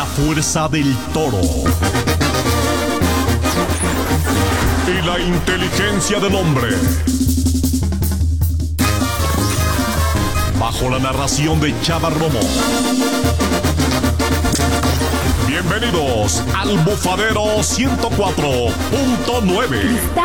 fuerza del toro y la inteligencia del hombre. Bajo la narración de Chava Romo. Bienvenidos al Bufadero 104.9.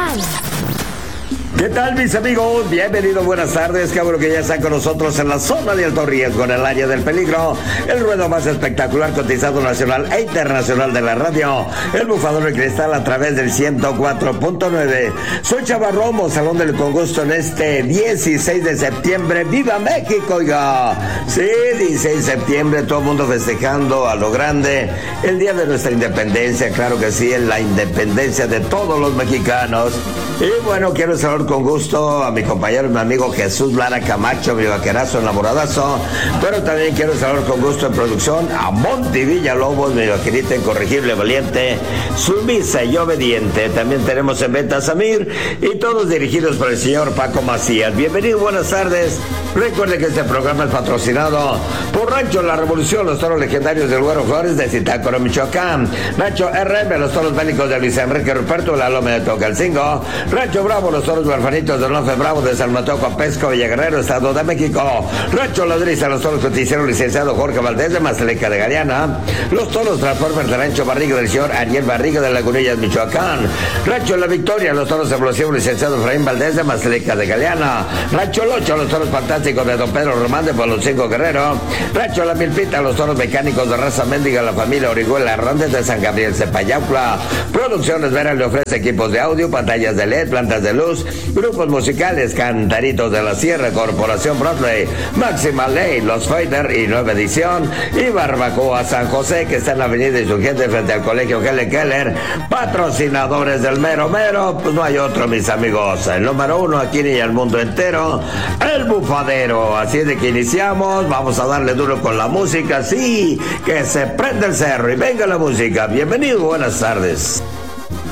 ¿Qué tal, mis amigos? Bienvenidos, buenas tardes. Qué bueno que ya están con nosotros en la zona de alto riesgo, en el área del peligro. El ruedo más espectacular, cotizado nacional e internacional de la radio. El Bufadero de Cristal a través del 104.9. Soy Chava Romo, Salón del Con Gusto en este 16 de septiembre. ¡Viva México, oiga! Sí, 16 de septiembre, todo el mundo festejando a lo grande. El día de nuestra independencia, claro que sí, la independencia de todos los mexicanos. Y bueno, quiero saludar con gusto a mi compañero y mi amigo Jesús Lara Camacho, mi vaquerazo enamoradazo, pero también quiero saludar con gusto en producción a Monty Villalobos, mi vaquerita incorregible, valiente, sumisa y obediente. También tenemos en venta a Samir y todos dirigidos por el señor Paco Macías. Bienvenido, buenas tardes. Recuerde que este programa es patrocinado por Rancho La Revolución, los toros legendarios del Güero Flores de Zitácuaro, Michoacán. Rancho RM, los toros bélicos de Luis Enrique Ruperto, la Loma de Tocalcingo. Rancho Bravo, los toros huerfanitos de Nofe Bravo de San Mateo, Pesco, Villaguerrero, Estado de México. Rancho Ladriza, los toros justicieros licenciado Jorge Valdés de Mazaleca de Galeana. Los toros Transformers de Rancho Barriga del señor Ariel Barriga de Lagunillas, Michoacán. Rancho La Victoria, los toros explosivos licenciado Efraín Valdés de Mazaleca de Galeana. Rancho Locho, los toros fantásticos de Don Pedro Román de Poloncinco Guerrero. Rancho La Milpita, los toros mecánicos de raza Méndiga, la familia Orihuela Hernández de San Gabriel Cepayaucla. Producciones Vera le ofrece equipos de audio, pantallas de LED, plantas de luz, grupos musicales, Cantaritos de la Sierra, Corporación Broadway, Máxima Ley, Los Fader y Nueva Edición, y Barbacoa San José, que está en la avenida Insurgente frente al colegio Helen Keller. Patrocinadores del mero mero, pues no hay otro, mis amigos. El número uno aquí y al mundo entero, el Bufadero. Así es de que iniciamos, vamos a darle duro con la música, sí, que se prende el cerro y venga la música. Bienvenido, buenas tardes.